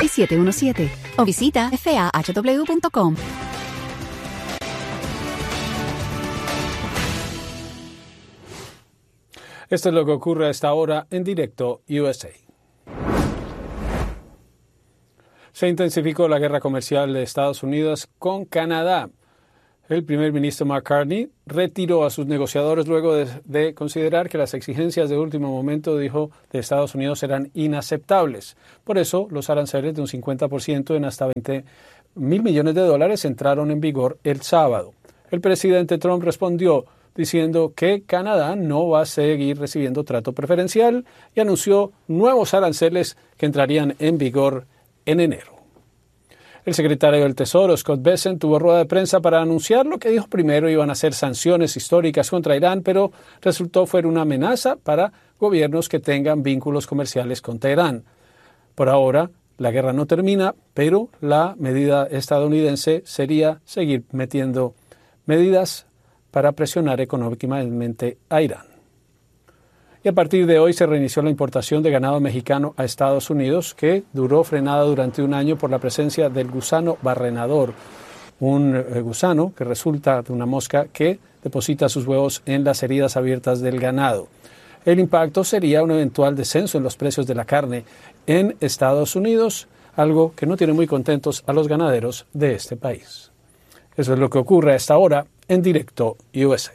717 o visita fahw.com. Esto es lo que ocurre a esta hora en Directo USA. Se intensificó la guerra comercial de Estados Unidos con Canadá. El primer ministro Mark Carney retiró a sus negociadores luego de considerar que las exigencias de último momento, dijo, de Estados Unidos eran inaceptables. Por eso, los aranceles de un 50% en hasta $20 mil millones de dólares entraron en vigor el sábado. El presidente Trump respondió diciendo que Canadá no va a seguir recibiendo trato preferencial y anunció nuevos aranceles que entrarían en vigor en enero. El secretario del Tesoro, Scott Bessent, tuvo rueda de prensa para anunciar lo que dijo primero iban a ser sanciones históricas contra Irán, pero resultó fuera una amenaza para gobiernos que tengan vínculos comerciales con Teherán. Por ahora, la guerra no termina, pero la medida estadounidense sería seguir metiendo medidas para presionar económicamente a Irán. Y a partir de hoy se reinició la importación de ganado mexicano a Estados Unidos, que duró frenada durante un año por la presencia del gusano barrenador, un gusano que resulta de una mosca que deposita sus huevos en las heridas abiertas del ganado. El impacto sería un eventual descenso en los precios de la carne en Estados Unidos, algo que no tiene muy contentos a los ganaderos de este país. Eso es lo que ocurre a esta hora en Directo USA.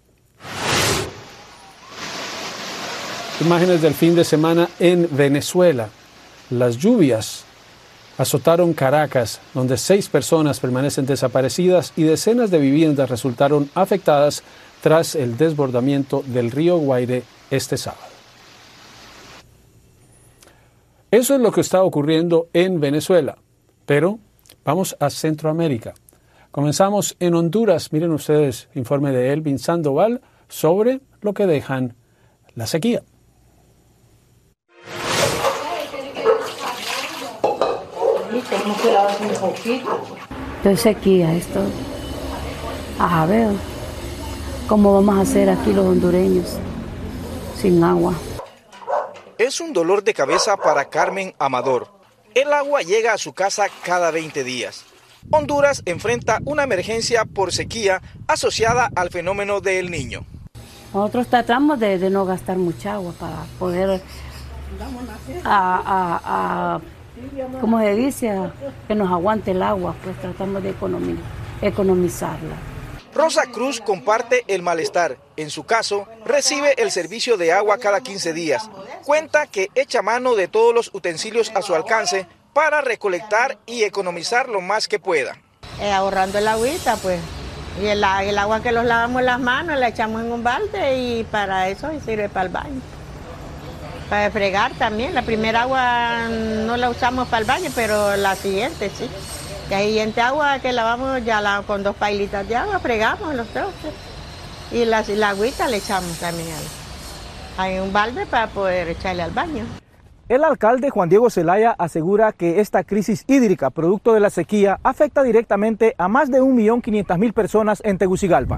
Imágenes del fin de semana en Venezuela. Las lluvias azotaron Caracas, donde 6 personas permanecen desaparecidas y decenas de viviendas resultaron afectadas tras el desbordamiento del río Guaire este sábado. Eso es lo que está ocurriendo en Venezuela, pero vamos a Centroamérica. Comenzamos en Honduras. Miren ustedes, informe de Elvin Sandoval sobre lo que dejan la sequía. Estoy sequía, esto. A ver, ¿cómo vamos a hacer aquí los hondureños sin agua? Es un dolor de cabeza para Carmen Amador. El agua llega a su casa cada 20 días. Honduras enfrenta una emergencia por sequía asociada al fenómeno del Niño. Nosotros tratamos de no gastar mucha agua para poder, ¿cómo se dice? Que nos aguante el agua, pues tratamos de economizarla. Rosa Cruz comparte el malestar. En su caso, recibe el servicio de agua cada 15 días. Cuenta que echa mano de todos los utensilios a su alcance para recolectar y economizar lo más que pueda. Ahorrando el agüita, pues. Y el agua que los lavamos las manos la echamos en un balde y para eso sirve para el baño. Para fregar también. La primera agua no la usamos para el baño, pero la siguiente sí. La siguiente agua que lavamos ya con 2 pailitas de agua, fregamos los trozos. Y la agüita le echamos también hay un balde para poder echarle al baño. El alcalde Juan Diego Zelaya asegura que esta crisis hídrica, producto de la sequía, afecta directamente a más de 1.500.000 personas en Tegucigalpa.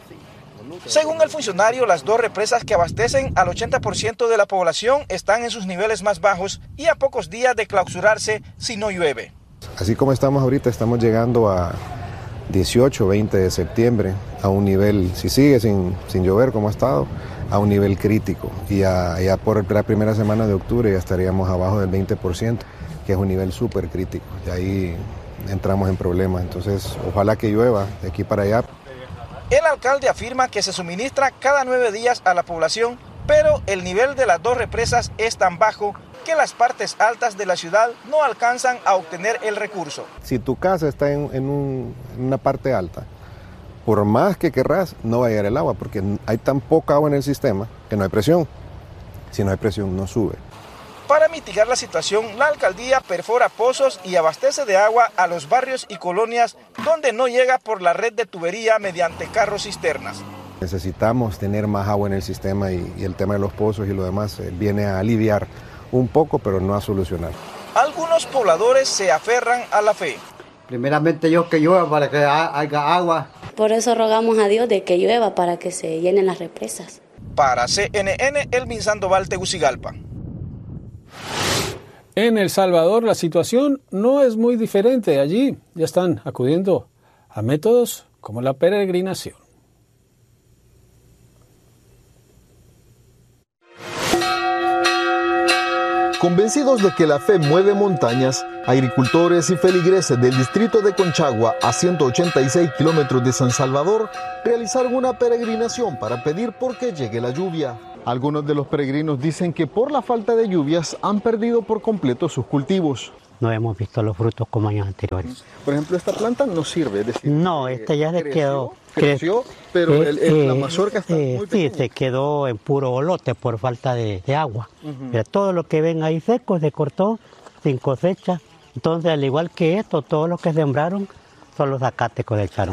Según el funcionario, las 2 represas que abastecen al 80% de la población están en sus niveles más bajos y a pocos días de clausurarse si no llueve. Así como estamos ahorita, estamos llegando a 18, 20 de septiembre a un nivel, si sigue sin llover como ha estado, a un nivel crítico. Y ya por la primera semana de octubre ya estaríamos abajo del 20%, que es un nivel súper crítico. Y ahí entramos en problemas. Entonces, ojalá que llueva de aquí para allá. El alcalde afirma que se suministra cada 9 días a la población, pero el nivel de las 2 represas es tan bajo que las partes altas de la ciudad no alcanzan a obtener el recurso. Si tu casa está en una parte alta, por más que querrás, no va a llegar el agua, porque hay tan poca agua en el sistema que no hay presión. Si no hay presión, no sube. Para mitigar la situación, la alcaldía perfora pozos y abastece de agua a los barrios y colonias donde no llega por la red de tubería mediante carros cisternas. Necesitamos tener más agua en el sistema y el tema de los pozos y lo demás viene a aliviar un poco, pero no a solucionar. Algunos pobladores se aferran a la fe. Primeramente Dios que llueva para que haya agua. Por eso rogamos a Dios de que llueva para que se llenen las represas. Para CNN, Elvin Sandoval, Tegucigalpa. En El Salvador la situación no es muy diferente. Allí ya están acudiendo a métodos como la peregrinación. Convencidos de que la fe mueve montañas, agricultores y feligreses del distrito de Conchagua, a 186 kilómetros de San Salvador, realizaron una peregrinación para pedir por que llegue la lluvia. Algunos de los peregrinos dicen que por la falta de lluvias han perdido por completo sus cultivos. No hemos visto los frutos como años anteriores. Por ejemplo, esta planta no sirve, es decir, no, esta ya se quedó. Creció, pero la mazorca está muy pequeña. Sí, se quedó en puro bolote por falta de agua. Pero todo lo que ven ahí seco se cortó sin cosecha. Entonces, al igual que esto, todos los que sembraron son los zacates cosecharon.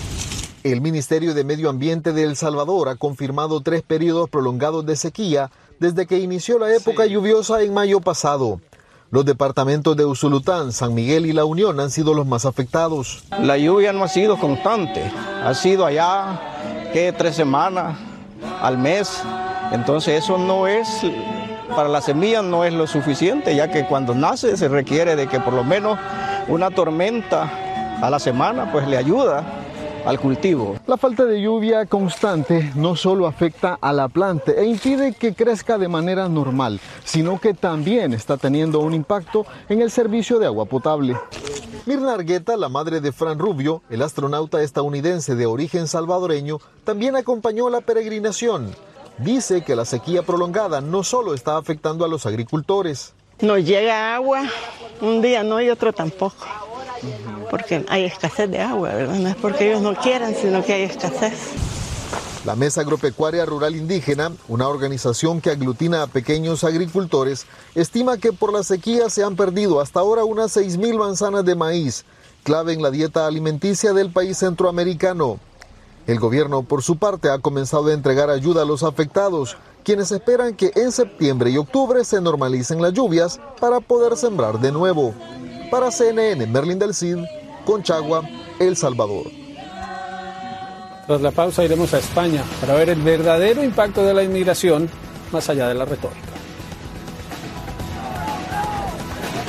El Ministerio de Medio Ambiente de El Salvador ha confirmado 3 periodos prolongados de sequía desde que inició la época lluviosa en mayo pasado. Los departamentos de Usulután, San Miguel y La Unión han sido los más afectados. La lluvia no ha sido constante, ha sido allá 3 semanas al mes, entonces eso no es, para la semilla no es lo suficiente, ya que cuando nace se requiere de que por lo menos una tormenta a la semana pues le ayuda al cultivo. La falta de lluvia constante no solo afecta a la planta e impide que crezca de manera normal, sino que también está teniendo un impacto en el servicio de agua potable. Mirna Argueta, la madre de Fran Rubio, el astronauta estadounidense de origen salvadoreño, también acompañó la peregrinación. Dice que la sequía prolongada no solo está afectando a los agricultores. Nos llega agua un día no y otro tampoco. Porque hay escasez de agua, ¿verdad? No es porque ellos no quieran, sino que hay escasez. La Mesa Agropecuaria Rural Indígena, una organización que aglutina a pequeños agricultores, estima que por la sequía se han perdido hasta ahora unas 6,000 manzanas de maíz, clave en la dieta alimenticia del país centroamericano. El gobierno, por su parte, ha comenzado a entregar ayuda a los afectados, quienes esperan que en septiembre y octubre se normalicen las lluvias para poder sembrar de nuevo. Para CNN, Merlin del Cid, Conchagua, El Salvador. Tras la pausa iremos a España para ver el verdadero impacto de la inmigración más allá de la retórica.